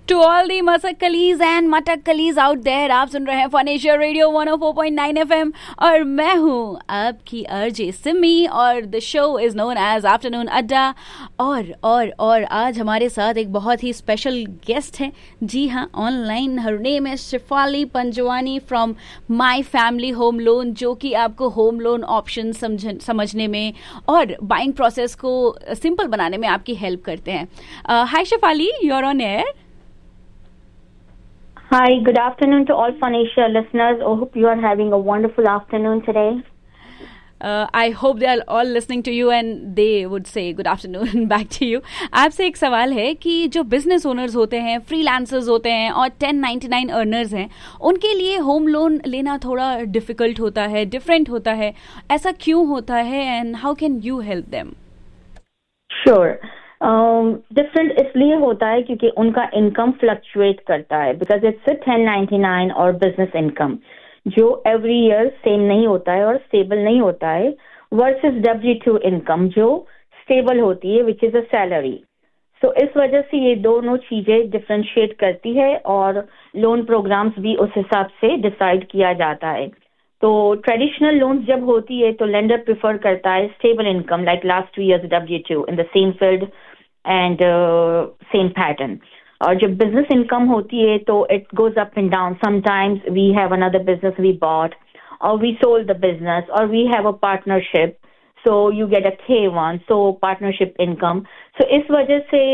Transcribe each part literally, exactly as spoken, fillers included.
To all the मसक कलीज and मटक कलीज out there, आप सुन रहे हैं fun Asia radio one O four point nine FM और मैं हूं आपकी आरजे सिमी और the show is known as afternoon अड्डा। और और और आज हमारे साथ एक बहुत ही स्पेशल गेस्ट है। जी हाँ, ऑनलाइन हर नेम है Shifali Panjwani from my family home loan, जो कि आपको होम लोन ऑप्शन समझ समझने में और बाइंग प्रोसेस को सिंपल बनाने में आपकी हेल्प करते हैं। हाय Shifali, you are on air. Hi, good afternoon to all Fun Asia listeners. I hope you are having a wonderful afternoon today. Uh, I hope they are all listening to you and they would say good afternoon back to you. आपसे एक सवाल है कि जो business owners होते हैं, freelancers होते हैं और टेन नाइंटी नाइन अर्नर्स हैं, उनके लिए होम लोन लेना थोड़ा डिफिकल्ट होता है, डिफरेंट होता है। ऐसा क्यों होता है and how can you help them? Sure. Different um, इसलिए होता है क्योंकि उनका इनकम फ्लक्चुएट करता है, because it's ten ninety nine और बिजनेस इनकम जो एवरी ईयर सेम नहीं होता है और स्टेबल नहीं होता है, वर्सेस डब्ल्यू टू इनकम जो स्टेबल होती है, विच इज अ सैलरी। सो इस वजह से ये दोनों चीजें डिफ्रेंशिएट करती है और लोन प्रोग्राम्स भी उस हिसाब से डिसाइड किया जाता है। तो ट्रेडिशनल लोन्स जब होती है तो लेंडर प्रिफर करता है stable income like last two years W two in the same field and same pattern. और जब बिजनेस इनकम होती है तो it goes up and down. Sometimes we have another business we bought और we sold the business और we have a partnership, so you get a के one, सो partnership income. सो इस वजह से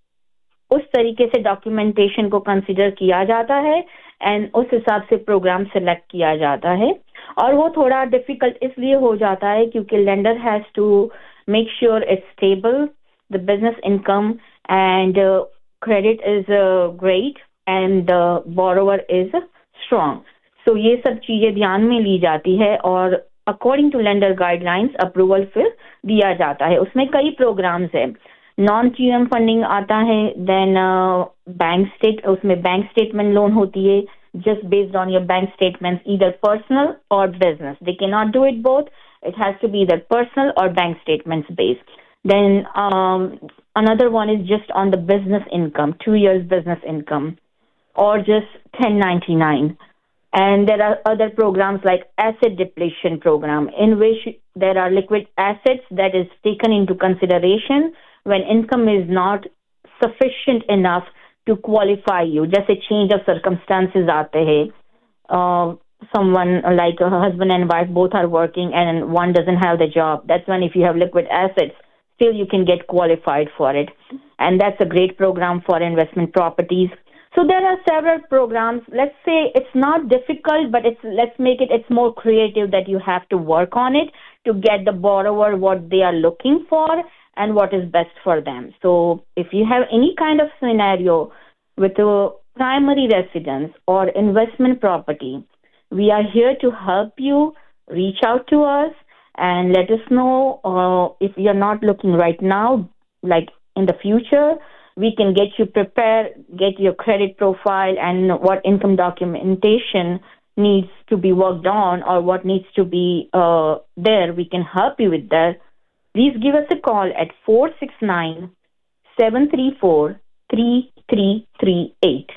उस तरीके से डॉक्यूमेंटेशन को कंसिडर किया जाता है एंड उस हिसाब से प्रोग्राम सेलेक्ट किया जाता है। और वो थोड़ा डिफिकल्ट इसलिए हो जाता है क्योंकि lender has to make sure it's stable the business income and uh, credit is uh, great and the borrower is strong. So ये सब चीजें ध्यान में ली जाती है और according to lender guidelines approval फिर दिया जाता है। उसमें कई programs है, नॉन टी एम फंडिंग आता है, देन बैंक स्टेट, उसमें बैंक स्टेटमेंट लोन होती है just based on your bank statements, either personal or business. They cannot do it both. It has to be either personal or bank statements based. Then um, another one is just on the business income, two years business income, or just ten ninety-nine. And there are other programs like asset depletion program, in which there are liquid assets that is taken into consideration when income is not sufficient enough to qualify you. Just a change of circumstances aate hai. Uh, someone like a husband and wife both are working and one doesn't have the job. That's when if you have liquid assets, still you can get qualified for it. And that's a great program for investment properties. So there are several programs. Let's say it's not difficult, but it's let's make it, it's more creative that you have to work on it to get the borrower what they are looking for and what is best for them. So if you have any kind of scenario with a primary residence or investment property, we are here to help you. Reach out to us and let us know uh, if you're not looking right now, like in the future, we can get you prepared, get your credit profile and what income documentation needs to be worked on or what needs to be uh, there. We can help you with that. Please give us a call at four six nine, seven three four, three three three eight.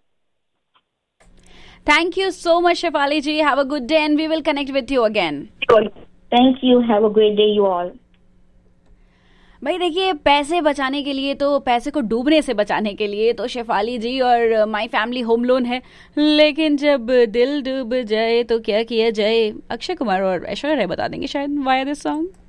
Thank you so much, Shefali ji. Have a good day and we will connect with you again. Thank you. Have a great day, you all. भाई देखिए, पैसे बचाने के लिए तो पैसे को डूबने से बचाने के लिए तो शेफाली जी और माय फैमिली होम लोन है, लेकिन जब दिल डूब जाए तो क्या किया जाए, अक्षय कुमार और ऐश्वर्या राय बता देंगे शायद वाया दिस सॉन्ग।